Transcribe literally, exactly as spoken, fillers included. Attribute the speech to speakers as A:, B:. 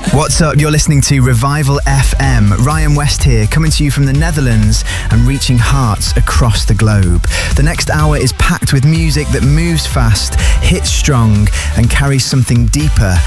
A: What's up? You're listening to Revival F M. Ryan West here, coming to you from the Netherlands and reaching hearts across the globe. The next hour is packed with music that moves fast, hits strong, and carries something deeper